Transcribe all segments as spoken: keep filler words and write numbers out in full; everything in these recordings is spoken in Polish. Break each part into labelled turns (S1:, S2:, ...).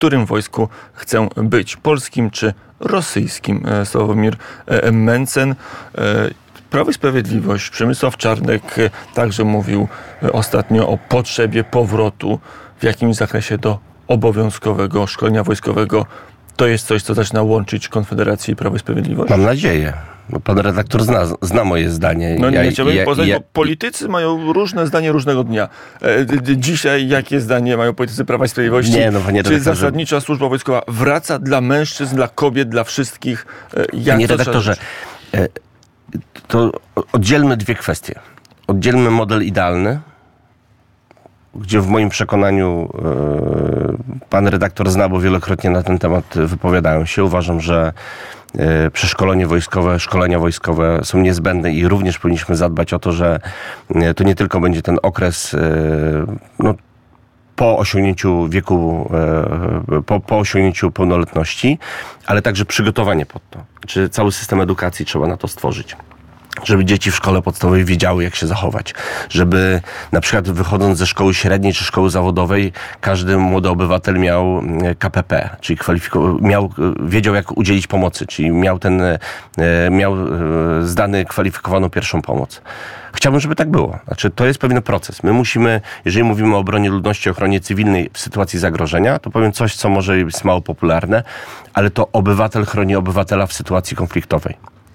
S1: którym wojsku chcę być, polskim czy rosyjskim. Sławomir Mencen. Prawo i Sprawiedliwość, Przemysław Czarnek także mówił ostatnio o potrzebie powrotu w jakimś zakresie do obowiązkowego szkolenia wojskowego. To jest coś, co zaczyna łączyć Konfederację i Prawo i Sprawiedliwość?
S2: Mam nadzieję. Bo pan redaktor zna, zna moje zdanie.
S1: No nie,
S2: ja,
S1: nie chciałbym
S2: ja,
S1: poznać,
S2: ja,
S1: bo politycy mają różne zdanie różnego dnia. E, dzisiaj jakie zdanie mają politycy Prawa i Sprawiedliwości?
S2: Nie, no, panie
S1: Czy
S2: redaktorze,
S1: zasadnicza służba wojskowa wraca dla mężczyzn, dla kobiet, dla wszystkich? E, jak
S2: panie
S1: to
S2: redaktorze, e, to oddzielmy dwie kwestie. Oddzielmy model idealny, gdzie w moim przekonaniu e, pan redaktor zna, bo wielokrotnie na ten temat wypowiadałem się. Uważam, że e, przeszkolenie wojskowe, szkolenia wojskowe są niezbędne i również powinniśmy zadbać o to, że e, to nie tylko będzie ten okres e, no, po osiągnięciu wieku, e, po, po osiągnięciu pełnoletności, ale także przygotowanie pod to. Czy cały system edukacji trzeba na to stworzyć. Żeby dzieci w szkole podstawowej wiedziały, jak się zachować. Żeby na przykład wychodząc ze szkoły średniej czy szkoły zawodowej, każdy młody obywatel miał K P P, czyli kwalifiko- miał, wiedział, jak udzielić pomocy, czyli miał ten, miał zdany kwalifikowaną pierwszą pomoc. Chciałbym, żeby tak było. Znaczy, to jest pewien proces. My musimy, jeżeli mówimy o obronie ludności, ochronie cywilnej w sytuacji zagrożenia, to powiem coś, co może jest mało popularne, ale to obywatel chroni obywatela w sytuacji konfliktowej.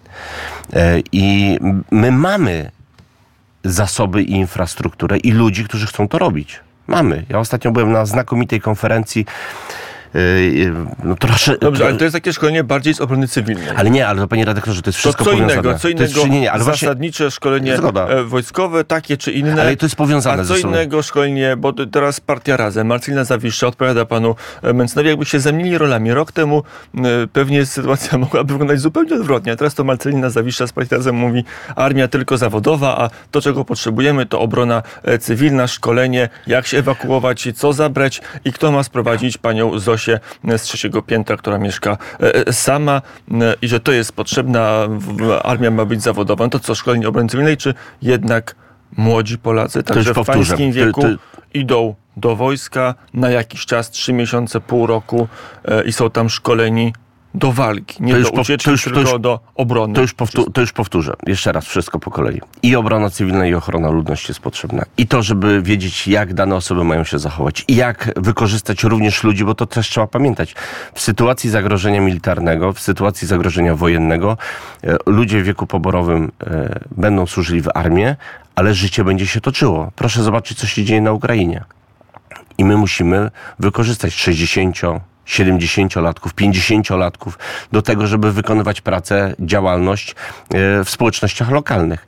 S2: I my mamy zasoby i infrastrukturę i ludzi, którzy chcą to robić. Mamy. Ja ostatnio byłem na znakomitej konferencji. No, trosze,
S1: Dobrze, ale to jest takie szkolenie bardziej z obrony cywilnej.
S2: Ale nie, ale to panie redaktorze, to jest wszystko
S1: to co
S2: powiązane.
S1: innego, co innego,
S2: to jest, nie, nie, ale
S1: zasadnicze
S2: właśnie,
S1: szkolenie
S2: zgoda.
S1: wojskowe, takie czy inne.
S2: Ale to jest powiązane
S1: a co
S2: ze sobą.
S1: innego szkolenie, bo teraz partia Razem, Marcelina Zawisza odpowiada panu Mencenowi, jakby się zamienili rolami. Rok temu pewnie sytuacja mogłaby wyglądać zupełnie odwrotnie, a teraz to Marcelina Zawisza z partii Razem mówi, armia tylko zawodowa, a to, czego potrzebujemy, to obrona cywilna, szkolenie, jak się ewakuować, co zabrać i kto ma sprowadzić panią Zosię z trzeciego piętra, która mieszka sama i że to jest potrzebna, armia ma być zawodowa. No to co, szkolenie obrony cywilnej, czy jednak młodzi Polacy, także w pańskim wieku, to, to... idą do wojska na jakiś czas, trzy miesiące, pół roku i są tam szkoleni do walki, nie do ucieczki, po, już, tylko już, do obrony.
S2: To już, powtór, to już powtórzę. Jeszcze raz wszystko po kolei. I obrona cywilna, i ochrona ludności jest potrzebna. I to, żeby wiedzieć, jak dane osoby mają się zachować. I jak wykorzystać również ludzi, bo to też trzeba pamiętać. W sytuacji zagrożenia militarnego, w sytuacji zagrożenia wojennego, e, ludzie w wieku poborowym e, będą służyli w armii, ale życie będzie się toczyło. Proszę zobaczyć, co się dzieje na Ukrainie. I my musimy wykorzystać sześćdziesięcio siedemdziesięciolatków, pięćdziesięciolatków do tego, żeby wykonywać pracę, działalność w społecznościach lokalnych.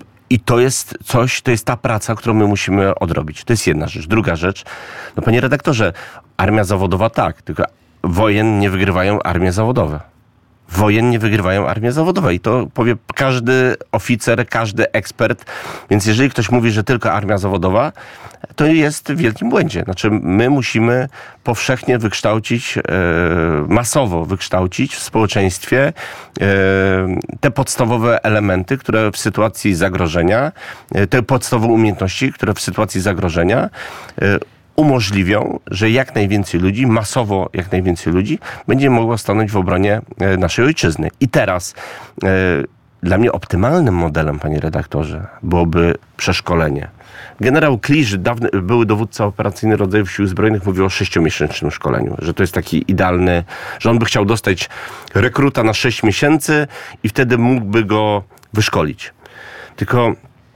S2: I to jest coś, to jest ta praca, którą my musimy odrobić. To jest jedna rzecz. Druga rzecz, no panie redaktorze, armia zawodowa tak, tylko wojen nie wygrywają armie zawodowe. Wojen nie wygrywają armie zawodowe i to powie każdy oficer, każdy ekspert. Więc jeżeli ktoś mówi, że tylko armia zawodowa, to jest w wielkim błędzie. Znaczy my musimy powszechnie wykształcić, e, masowo wykształcić w społeczeństwie e, te podstawowe elementy, które w sytuacji zagrożenia, e, te podstawowe umiejętności, które w sytuacji zagrożenia e, umożliwią, że jak najwięcej ludzi, masowo jak najwięcej ludzi będzie mogło stanąć w obronie naszej ojczyzny. I teraz e, dla mnie optymalnym modelem, panie redaktorze, byłoby przeszkolenie. Generał Klisz, dawny, były dowódca operacyjny rodzajów Sił Zbrojnych, mówił o sześciomiesięcznym szkoleniu, że to jest taki idealny, że on by chciał dostać rekruta na sześć miesięcy i wtedy mógłby go wyszkolić. Tylko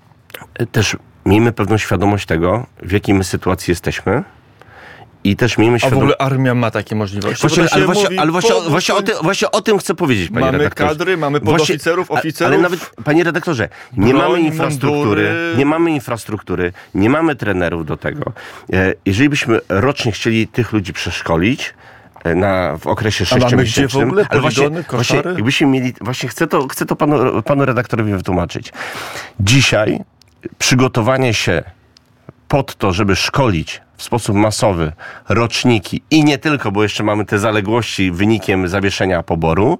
S2: też miejmy pewną świadomość tego, w jakiej my sytuacji jesteśmy. I też miejmy świadomość...
S1: A w ogóle armia ma takie możliwości?
S2: Właśnie, ale właśnie, mówi, ale właśnie, właśnie, o tym, właśnie o tym chcę powiedzieć, panie
S1: mamy
S2: redaktorze.
S1: Mamy kadry, mamy podoficerów,
S2: właśnie,
S1: oficerów.
S2: Ale nawet, panie redaktorze, nie
S1: broń,
S2: mamy infrastruktury,
S1: mundury.
S2: nie mamy infrastruktury, nie mamy trenerów do tego. Jeżeli byśmy rocznie chcieli tych ludzi przeszkolić, na, w okresie sześciomiesięcznym.
S1: w ogóle
S2: ale właśnie,
S1: właśnie,
S2: jakbyśmy mieli, właśnie chcę to, chcę to panu, panu redaktorowi wytłumaczyć. Dzisiaj przygotowanie się pod to, żeby szkolić w sposób masowy roczniki i nie tylko, bo jeszcze mamy te zaległości wynikiem zawieszenia poboru,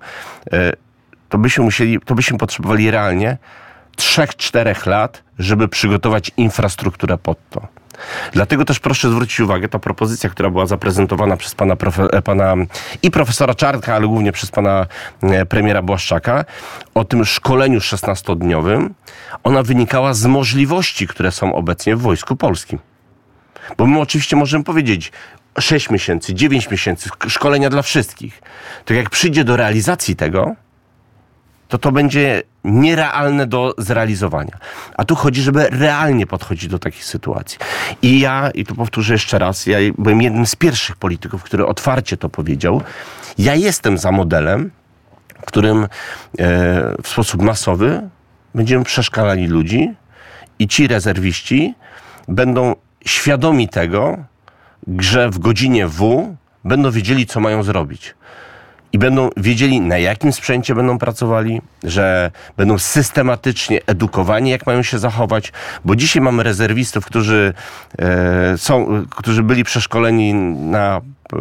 S2: to byśmy musieli, to byśmy potrzebowali realnie trzech, czterech lat, żeby przygotować infrastrukturę pod to. Dlatego też proszę zwrócić uwagę, ta propozycja, która była zaprezentowana przez pana, profe, pana i profesora Czarnka, ale głównie przez pana premiera Błaszczaka, o tym szkoleniu szesnastodniowym, ona wynikała z możliwości, które są obecnie w Wojsku Polskim. Bo my oczywiście możemy powiedzieć sześć miesięcy, dziewięć miesięcy, szkolenia dla wszystkich. To jak przyjdzie do realizacji tego, to to będzie nierealne do zrealizowania. A tu chodzi, żeby realnie podchodzić do takich sytuacji. I ja, i tu powtórzę jeszcze raz, ja byłem jednym z pierwszych polityków, który otwarcie to powiedział. Ja jestem za modelem, w którym e, w sposób masowy będziemy przeszkalali ludzi i ci rezerwiści będą świadomi tego, że w godzinie W będą wiedzieli, co mają zrobić. I będą wiedzieli, na jakim sprzęcie będą pracowali, że będą systematycznie edukowani, jak mają się zachować, bo dzisiaj mamy rezerwistów, którzy e, są, którzy byli przeszkoleni na e,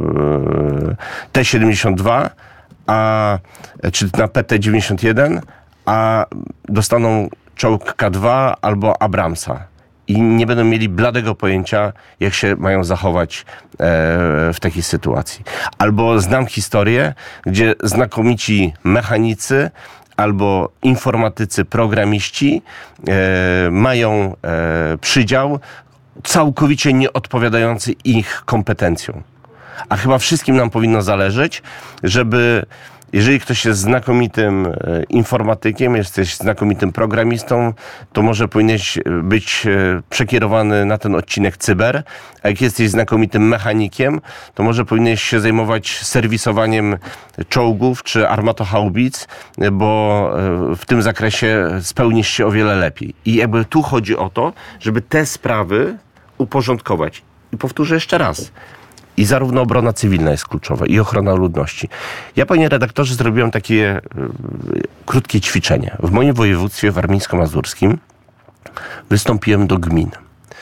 S2: T siedemdziesiąt dwa, a, czy na P T dziewięćdziesiąt jeden, a dostaną czołg K dwa albo Abramsa. I nie będą mieli bladego pojęcia, jak się mają zachować e, w takiej sytuacji. Albo znam historię, gdzie znakomici mechanicy albo informatycy, programiści e, mają e, przydział całkowicie nieodpowiadający ich kompetencjom. A chyba wszystkim nam powinno zależeć, żeby... Jeżeli ktoś jest znakomitym informatykiem, jesteś znakomitym programistą, to może powinieneś być przekierowany na ten odcinek cyber, a jak jesteś znakomitym mechanikiem, to może powinieneś się zajmować serwisowaniem czołgów czy armatohaubic, bo w tym zakresie spełnisz się o wiele lepiej. I jakby tu chodzi o to, żeby te sprawy uporządkować. I powtórzę jeszcze raz. I zarówno obrona cywilna jest kluczowa i ochrona ludności. Ja, panie redaktorze, zrobiłem takie y, krótkie ćwiczenie. W moim województwie warmińsko-mazurskim wystąpiłem do gmin.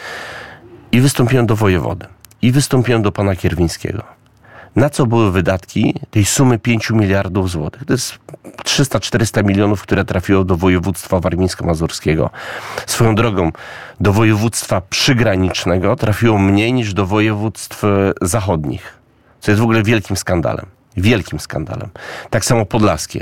S2: I wystąpiłem do wojewody. I wystąpiłem do pana Kierwińskiego. Na co były wydatki tej sumy pięć miliardów złotych? To jest trzysta czterysta milionów, które trafiło do województwa warmińsko-mazurskiego. Swoją drogą, do województwa przygranicznego trafiło mniej niż do województw zachodnich. Co jest w ogóle wielkim skandalem. Wielkim skandalem. Tak samo podlaskie.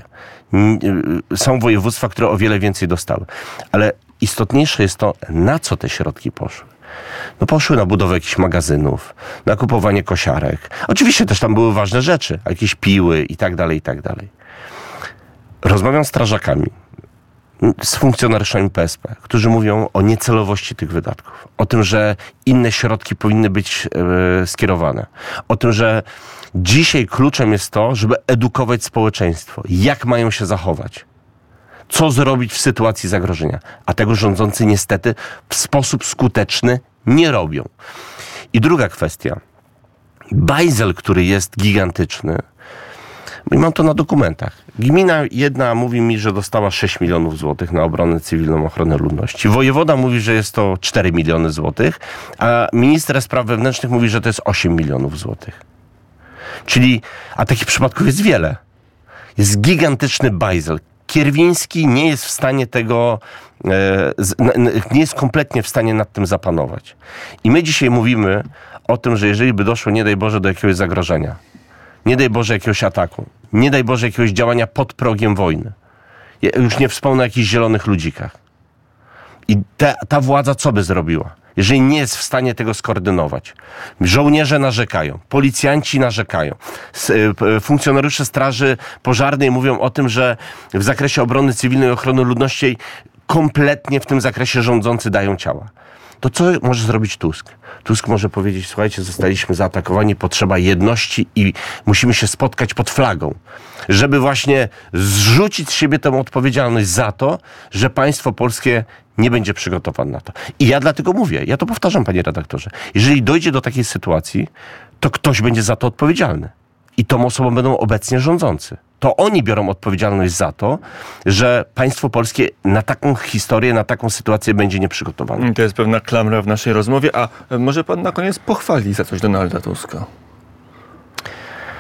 S2: Są województwa, które o wiele więcej dostały. Ale istotniejsze jest to, na co te środki poszły. No poszły na budowę jakichś magazynów, na kupowanie kosiarek. Oczywiście też tam były ważne rzeczy, jakieś piły i tak dalej, i tak dalej. Rozmawiam z strażakami, z funkcjonariuszami P S P, którzy mówią o niecelowości tych wydatków. O tym, że inne środki powinny być e, skierowane. O tym, że dzisiaj kluczem jest to, żeby edukować społeczeństwo. Jak mają się zachować. Co zrobić w sytuacji zagrożenia. A tego rządzący niestety w sposób skuteczny nie robią. I druga kwestia. Bajzel, który jest gigantyczny. I mam to na dokumentach. Gmina jedna mówi mi, że dostała sześć milionów złotych na obronę cywilną, ochronę ludności. Wojewoda mówi, że jest to cztery miliony złotych, a minister spraw wewnętrznych mówi, że to jest osiem milionów złotych. Czyli, a takich przypadków jest wiele. Jest gigantyczny bajzel. Kierwiński nie jest w stanie tego, nie jest kompletnie w stanie nad tym zapanować. I my dzisiaj mówimy o tym, że jeżeli by doszło, nie daj Boże, do jakiegoś zagrożenia, nie daj Boże jakiegoś ataku, nie daj Boże jakiegoś działania pod progiem wojny, ja już nie wspomnę o jakichś zielonych ludzikach. I te, ta władza co by zrobiła? Jeżeli nie jest w stanie tego skoordynować. Żołnierze narzekają, policjanci narzekają, funkcjonariusze Straży Pożarnej mówią o tym, że w zakresie obrony cywilnej i ochrony ludności kompletnie w tym zakresie rządzący dają ciała. To co może zrobić Tusk? Tusk może powiedzieć, słuchajcie, zostaliśmy zaatakowani, potrzeba jedności i musimy się spotkać pod flagą, żeby właśnie zrzucić z siebie tę odpowiedzialność za to, że państwo polskie nie będzie przygotowane na to. I ja dlatego mówię, ja to powtarzam, panie redaktorze, jeżeli dojdzie do takiej sytuacji, to ktoś będzie za to odpowiedzialny. I tą osobą będą obecnie rządzący. To oni biorą odpowiedzialność za to, że państwo polskie na taką historię, na taką sytuację będzie nieprzygotowane.
S1: To jest pewna klamra w naszej rozmowie. A może pan na koniec pochwali za coś Donalda Tuska?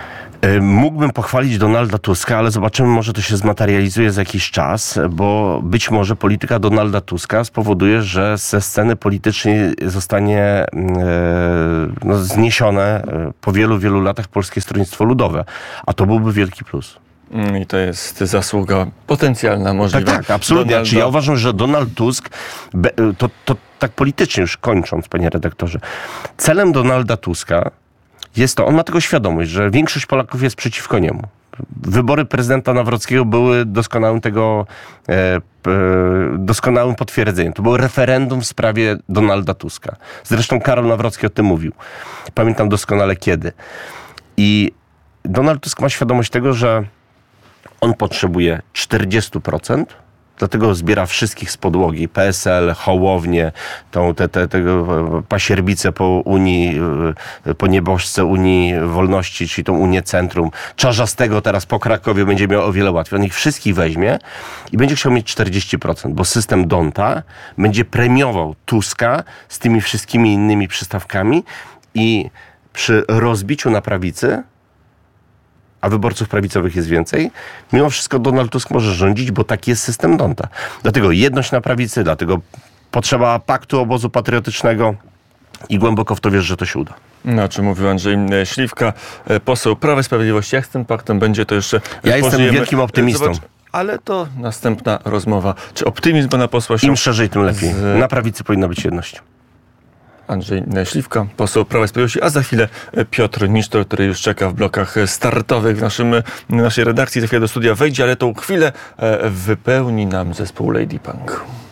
S2: Mógłbym pochwalić Donalda Tuska, ale zobaczymy, może to się zmaterializuje za jakiś czas, bo być może polityka Donalda Tuska spowoduje, że ze sceny politycznej zostanie e, no, zniesione po wielu, wielu latach Polskie Stronnictwo Ludowe. A to byłby wielki plus.
S1: I to jest zasługa potencjalna, możliwa.
S2: Tak, tak, absolutnie.
S1: Donalda...
S2: Czy ja uważam, że Donald Tusk, to, to tak politycznie już kończąc, panie redaktorze, celem Donalda Tuska jest to, on ma tego świadomość, że większość Polaków jest przeciwko niemu. Wybory prezydenta Nawrockiego były doskonałym tego, e, e, doskonałym potwierdzeniem. To było referendum w sprawie Donalda Tuska. Zresztą Karol Nawrocki o tym mówił. Pamiętam doskonale kiedy. I Donald Tusk ma świadomość tego, że on potrzebuje czterdzieści procent, dlatego zbiera wszystkich z podłogi. P S L, Hołownię, tą, te, te, tego pasierbicę po Unii, po nieboszce Unii Wolności, czyli tą Unię Centrum. Czarzastego teraz po Krakowie będzie miał o wiele łatwiej. On ich wszystkich weźmie i będzie chciał mieć czterdzieści procent, bo system Donta będzie premiował Tuska z tymi wszystkimi innymi przystawkami i przy rozbiciu na prawicy, a wyborców prawicowych jest więcej, mimo wszystko Donald Tusk może rządzić, bo taki jest system Donta. Dlatego jedność na prawicy, dlatego potrzeba paktu obozu patriotycznego i głęboko w to wierzę, że to się uda.
S1: No, o czym mówił Andrzej Śliwka, poseł Prawa i Sprawiedliwości. Jak z tym paktem będzie, to jeszcze
S2: Ja jestem wielkim optymistą.
S1: Zobacz, ale to następna rozmowa. Czy optymizm pana posła się...
S2: Im szerzej, tym lepiej.
S1: Z...
S2: Na prawicy powinna być jedność.
S1: Andrzej Śliwka, poseł Prawa i Sprawiedliwości, a za chwilę Piotr Nisztor, który już czeka w blokach startowych w naszym, naszej redakcji. Za chwilę do studia wejdzie, ale tą chwilę wypełni nam zespół Lady Punk.